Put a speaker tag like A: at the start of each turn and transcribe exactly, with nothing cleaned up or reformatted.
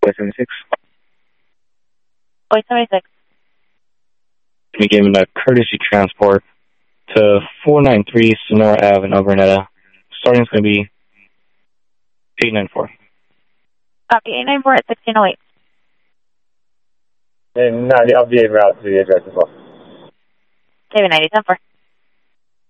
A: four seventy-six.
B: four seventy-six.
A: We gave him a courtesy transport to four ninety-three Sonora Avenue in Alvarnetta. Starting's going to be eight ninety-four.
B: Copy, eight ninety-four at sixteen oh eight.
C: And ninety, I'll be en route to the address as well.
B: David ninety, ten four.